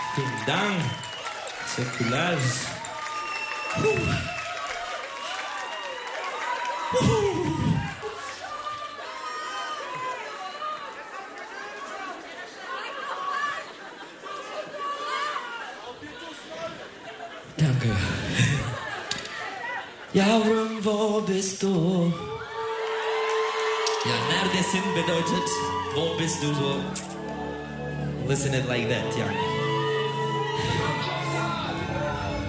Vielen Dank. Zirkulage. Danke. Yavrum, wo bist du? Ja, neredesin bedeutet, wo bist du so? Listen it like that, ja.